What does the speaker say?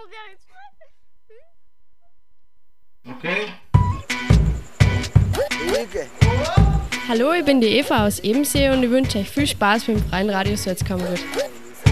Okay. Hallo, ich bin die Eva aus Ebensee und ich wünsche euch viel Spaß beim Freien Radio Salzkammergut.